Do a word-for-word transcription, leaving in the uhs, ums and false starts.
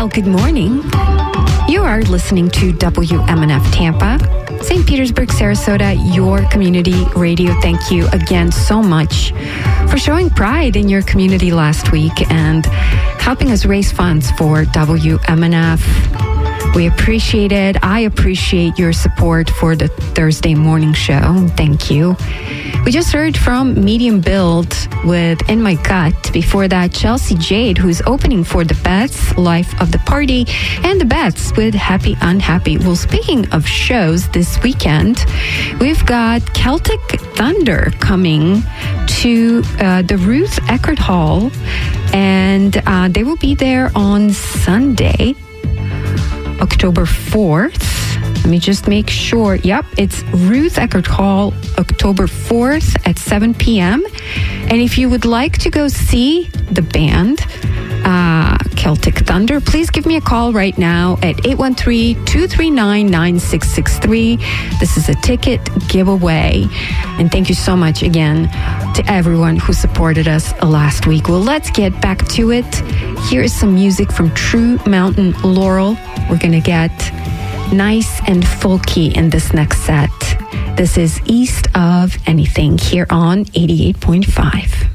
Well, good morning. You are listening to W M N F Tampa, Saint Petersburg, Sarasota, your community radio. Thank you again so much for showing pride in your community last week and helping us raise funds for W M N F. We appreciate it. I appreciate your support for the Thursday morning show. Thank you. We just heard from Medium Build with In My Gut. Before that, Chelsea Jade, who's opening for the Bets, Life of the Party, and the Bets with Happy Unhappy. Well, speaking of shows this weekend, we've got Celtic Thunder coming to uh, the Ruth Eckerd Hall, and uh, they will be there on Sunday, October fourth. Let me just make sure. Yep, it's Ruth Eckerd Hall, October fourth at seven p.m. And if you would like to go see the band, uh, Celtic Thunder, please give me a call right now at eight one three, two three nine, nine six six three. This is a ticket giveaway. And thank you so much again to everyone who supported us last week. Well, let's get back to it. Here is some music from True Mountain Laurel. We're going to get nice and folky in this next set. This is East of Anything here on eighty-eight point five.